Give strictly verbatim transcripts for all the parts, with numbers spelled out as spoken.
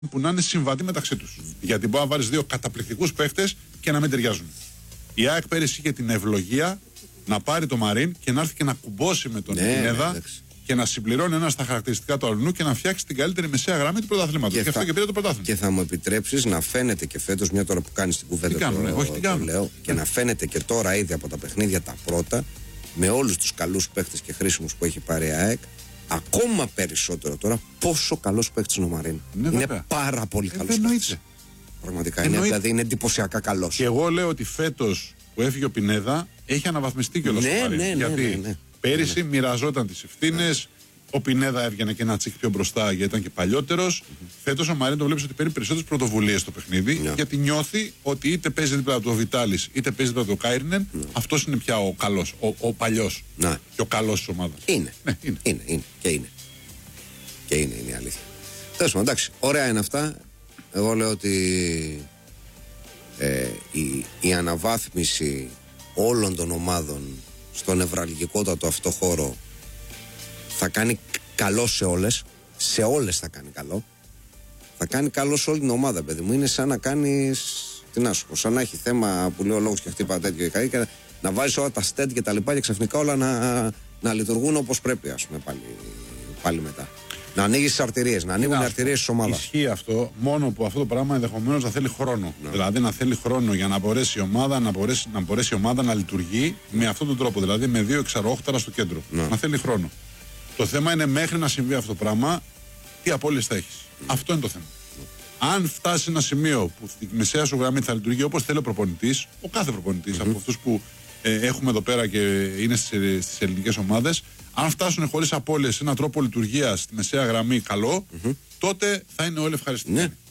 που να είναι συμβατοί μεταξύ τους. Γιατί μπορεί να βάλεις δύο καταπληκτικούς παίχτες και να μην ταιριάζουν. Η ΑΕΚ πέρυσι είχε την ευλογία να πάρει το Μαρίν και να έρθει και να κουμπώσει με τον Πινέδα. Ναι, και να συμπληρώνει ένα στα χαρακτηριστικά του αλλού και να φτιάξει την καλύτερη μεσαία γραμμή του πρωταθλήματος. Και, και αυτό και πήρε το πρωτάθλημα. Και θα μου επιτρέψεις να φαίνεται και φέτος, μια τώρα που κάνεις την κουβέντα κάνουμε, το, όχι, το λέω, και να φαίνεται και τώρα ήδη από τα παιχνίδια τα πρώτα, με όλους τους καλούς παίχτες και χρήσιμους που έχει πάρει η ΑΕΚ, ακόμα περισσότερο τώρα πόσο καλός παίχτης είναι ο Μαρίν. Ναι, είναι βέβαια. πάρα πολύ ε, καλός παίχτης. Πραγματικά είναι, δηλαδή είναι εντυπωσιακά καλός. Και εγώ λέω ότι φέτος που έφυγε ο Πινέδα έχει αναβαθμιστεί κιόλας ναι, ο Μαρίν. Ναι, ναι, γιατί ναι, ναι, ναι. πέρυσι ναι. μοιραζόταν τις ευθύνες. Ναι. Ο Πινέδα έβγαινε και ένα τσικ πιο μπροστά γιατί ήταν και παλιότερος. Mm-hmm. Φέτος ο Μαρίν το βλέπεις ότι παίρνει περισσότερες πρωτοβουλίες στο παιχνίδι yeah. γιατί νιώθει ότι είτε παίζει δίπλα του ο Βιτάλης είτε παίζει δίπλα του ο Κάιρνεν. Yeah. Αυτός είναι πια ο καλός, ο, ο παλιός yeah. και ο καλός της ομάδας. Είναι. Ναι, είναι. είναι, είναι και είναι. Και είναι, είναι η αλήθεια. Τέλος πάντων, εντάξει, ωραία είναι αυτά. Εγώ λέω ότι ε, η, η αναβάθμιση όλων των ομάδων στο νευραλγικότατο αυτό χώρο θα κάνει καλό σε όλες. Σε όλες θα κάνει καλό. Θα κάνει καλό σε όλη την ομάδα, παιδί μου. Είναι σαν να κάνεις. Τι να σου πω, σαν να έχει θέμα που λέει ο λόγος και χτύπα τέτοιο και, και να βάζεις όλα τα στέντ και τα λοιπά και ξαφνικά όλα να, να λειτουργούν όπως πρέπει, ας πούμε, πάλι, πάλι μετά. Να ανοίγεις τις αρτηρίες, να ανοίγουν οι αρτηρίες της ομάδας. Ισχύει αυτό, μόνο που αυτό το πράγμα ενδεχομένως να θέλει χρόνο. Ναι. Δηλαδή να θέλει χρόνο για να μπορέσει η ομάδα να, μπορέσει, να, μπορέσει η ομάδα να λειτουργεί με αυτόν τον τρόπο. Δηλαδή με δύο εξαρρόχταρα στο κέντρο. Ναι. Να θέλει χρόνο. Το θέμα είναι μέχρι να συμβεί αυτό το πράγμα, τι απώλειες θα έχεις. Mm. Αυτό είναι το θέμα. Mm. Αν φτάσει ένα σημείο που η μεσαία σου γραμμή θα λειτουργεί όπως θέλει ο προπονητής, ο κάθε προπονητής mm-hmm. από αυτούς που ε, έχουμε εδώ πέρα και είναι στις, στις ελληνικές ομάδες, αν φτάσουν χωρίς απώλειες σε έναν τρόπο λειτουργίας στη μεσαία γραμμή καλό, mm-hmm. τότε θα είναι όλοι ευχαριστημένοι. Mm.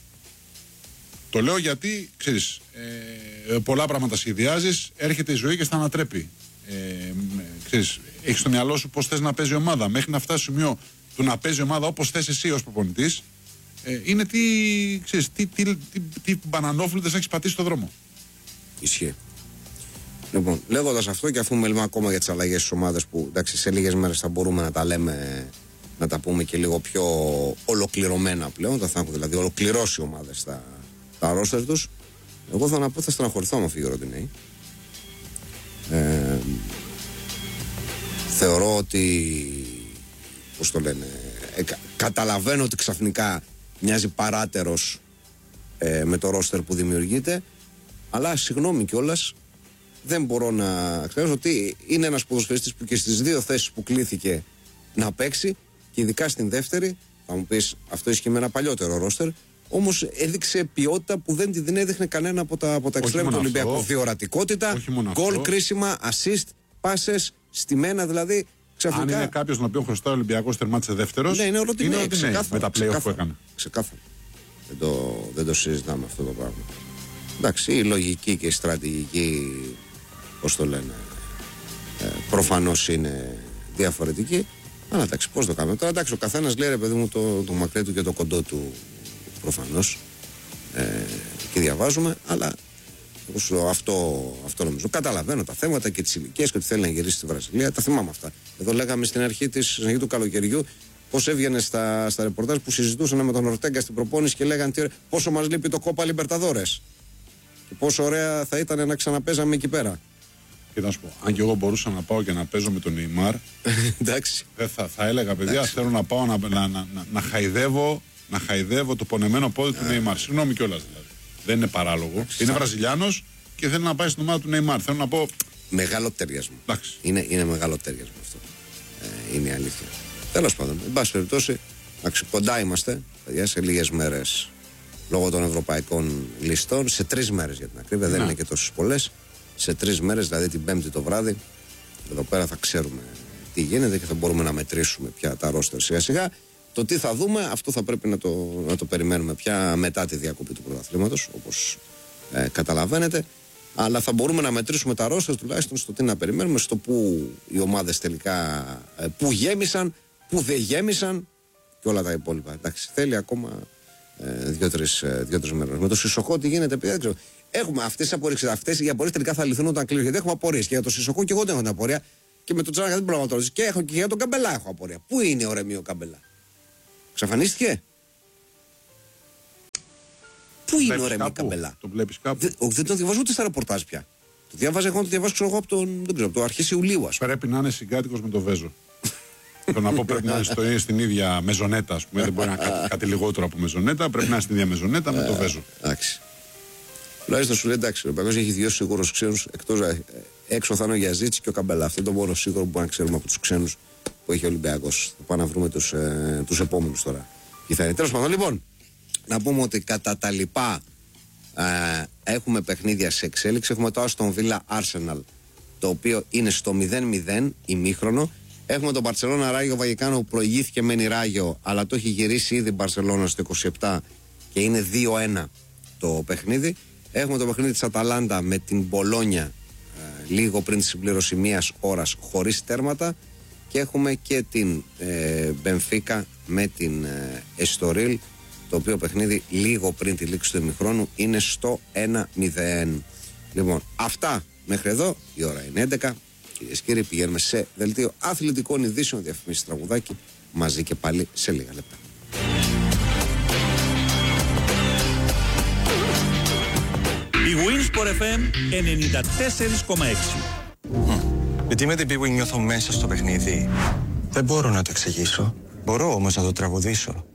Το λέω γιατί, ξέρεις, ε, πολλά πράγματα σχεδιάζεις, έρχεται η ζωή και στα ανατρέπει. Ε, ξέρεις, έχεις στο μυαλό σου πώς θες να παίζει η ομάδα. Μέχρι να φτάσει στο σημείο του να παίζει η ομάδα όπως θες εσύ ως προπονητής, ε, είναι τι, ξέρεις, τι, τι, τι, τι μπανανόφλουτες έχεις πατήσει στο δρόμο. Ισχύει. Λοιπόν, λέγοντας αυτό και αφού μιλάμε ακόμα για τις αλλαγές στις ομάδες που εντάξει, σε λίγες μέρες θα μπορούμε να τα λέμε, να τα πούμε και λίγο πιο ολοκληρωμένα πλέον, θα έχουν δηλαδή ολοκληρώσει οι ομάδες τα, τα ρόστερ τους. Εγώ θα να πω θα στεναχωρηθώ άμα φύγει ο Ροντινέη. Ε, θεωρώ ότι πώς το λένε ε, κα, καταλαβαίνω ότι ξαφνικά μοιάζει παράτερος ε, με το ρόστερ που δημιουργείται, αλλά συγγνώμη κιόλας δεν μπορώ να ξέρω ότι είναι ένας ποδοσφαιριστής που και στις δύο θέσεις που κλήθηκε να παίξει και ειδικά στην δεύτερη, θα μου πεις αυτό ισχύει με ένα παλιότερο ρόστερ, όμως έδειξε ποιότητα που δεν την έδειχνε κανένα από τα, από τα εξτρέμ του Ολυμπιακού. Διορατικότητα, γκολ κρίσιμα, assist, πάσες, στημένα δηλαδή. Ξαφνικά... Αν είναι κάποιος τον οποίο χρωστάει ο Ολυμπιακός τερμάτισε δεύτερος, ναι, είναι ο Ροντινέη, με τα play-off που έκανε. Ξεκάθαρα. Δεν το, δεν το συζητάμε αυτό το πράγμα. Εντάξει, η λογική και η στρατηγική, πώς το λένε, ε, προφανώς είναι διαφορετική. Αλλά εντάξει, πώς το κάνουμε τώρα. Εντάξει, ο καθένας λέει ρε παιδί μου το, το μακρύ του και το κοντό του. Προφανώς ε, και διαβάζουμε, αλλά αυτό, αυτό νομίζω. Καταλαβαίνω τα θέματα και τις ηλικίες και ότι θέλει να γυρίσει στη Βραζιλία. Τα θυμάμαι αυτά. Εδώ λέγαμε στην αρχή, της, στην αρχή του καλοκαιριού πώς έβγαινε στα, στα ρεπορτάζ που συζητούσαν με τον Ορτέγκα στην προπόνηση και λέγανε τι, πόσο μας λείπει το Κόπα Λιμπερταδόρες και πόσο ωραία θα ήταν να ξαναπέζαμε εκεί πέρα. Και να σου πω, αν και εγώ μπορούσα να πάω και να παίζω με τον Νεϊμάρ, θα, θα έλεγα παιδιά, θέλω να πάω να, να, να, να, να χαϊδεύω. Να χαϊδεύω το πονεμένο πόδι του Νεϊμάρ. Συγγνώμη κιόλας δηλαδή. Δεν είναι παράλογο. Είναι Βραζιλιάνος και θέλει να πάει στην ομάδα του Νεϊμάρ. Θέλω να πω. Μεγάλο ταιριασμό. Είναι, είναι μεγάλο ταιριασμό αυτό. Ε, είναι η αλήθεια. Τέλος πάντων, εν πάση περιπτώσει, κοντά είμαστε, παιδιά, σε λίγες μέρες λόγω των ευρωπαϊκών ληστών. Σε τρεις μέρες για την ακρίβεια, δεν είναι και τόσες πολλές. Σε τρεις μέρες, δηλαδή την Πέμπτη το βράδυ, εδώ πέρα θα ξέρουμε τι γίνεται και θα μπορούμε να μετρήσουμε πια τα ρόστερ σιγά σιγά. Το τι θα δούμε, αυτό θα πρέπει να το, να το περιμένουμε πια μετά τη διακοπή του πρωταθλήματος, όπως ε, καταλαβαίνετε. Αλλά θα μπορούμε να μετρήσουμε τα ρόστερ τουλάχιστον στο τι να περιμένουμε, στο που οι ομάδες τελικά ε, που γέμισαν, που δεν γέμισαν και όλα τα υπόλοιπα. Εντάξει, θέλει ακόμα ε, δύο-τρεις ε, μέρες. Με το Σισοκό τι γίνεται, παιδιά, δεν ξέρω. Έχουμε αυτές τις απορίες. Αυτές οι απορίες τελικά θα λυθούν όταν κλείσουν. Γιατί έχουμε απορίες και για το Σισοκό και εγώ δεν έχω την απορία. Και με τον Τζάρακα δεν μπορώ να το ρωτήσω. Και έχω και για τον Καμπελά έχω απορία. Πού είναι ο Ρεμίο Καμπελά? Ξαφανίστηκε. Πού είναι ο Ρέμι Καμπελά? Το βλέπεις κάπου? Δεν, δεν τον διαβάζω ούτε στα ρεπορτάζ πια. Το διάβαζα εγώ, το διαβάζω ξέρω, εγώ από τον, δεν ξέρω, από το αρχές Ιουλίου. Πρέπει να είναι συγκάτοικος με το Βέζο. Το να πω πρέπει να είναι στο, στην ίδια μεζονέτα, ας πούμε. Δεν μπορεί να είναι κάτι, κάτι λιγότερο από μεζονέτα. Πρέπει να είναι στην ίδια μεζονέτα με το Βέζο. Εντάξει. Τουλάχιστον σου λέει εντάξει, ο Παγκός έχει δύο σίγουρους ξένους. Εκτός έξω θα είναι ο Γιαζίτση και ο Καμπελά. Αυτό είναι το μόνο σίγουρο που μπορούμε να ξέρουμε από τους ξένους που έχει ο Ολυμπιακός. Θα πάμε να βρούμε τους, ε, τους επόμενους τώρα. Και θα είναι. Τέλος πάντων, λοιπόν, να πούμε ότι κατά τα λοιπά ε, έχουμε παιχνίδια σε εξέλιξη. Έχουμε το Aston Villa Arsenal, το οποίο είναι στο μηδέν μηδέν ημίχρονο. Έχουμε τον Μπαρσελόνα Ράγιο Βαγεκάνο που προηγήθηκε μένει Ράγιο, αλλά το έχει γυρίσει ήδη η Μπαρσελόνα στο είκοσι επτά και είναι δύο ένα το παιχνίδι. Έχουμε το παιχνίδι της Αταλάντα με την Μπολόνια ε, λίγο πριν τη συμπλήρωση μίας ώρας χωρίς τέρματα. Και έχουμε και την Μπενφίκα ε, με την ε, Εστορίλ, το οποίο παιχνίδι λίγο πριν τη λήξη του ημιχρόνου είναι στο ένα μηδέν. Λοιπόν, αυτά μέχρι εδώ, η ώρα είναι έντεκα. Κυρίες και κύριοι, πηγαίνουμε σε δελτίο αθλητικών ειδήσεων, διαφημίσεις, τραγουδάκι, μαζί και πάλι σε λίγα λεπτά. Η Winsport εφ εμ ενενήντα τέσσερα κόμμα έξι. Γιατί με την Big Win νιώθω μέσα στο παιχνίδι. Δεν μπορώ να το εξηγήσω. Μπορώ όμως να το τραγουδήσω.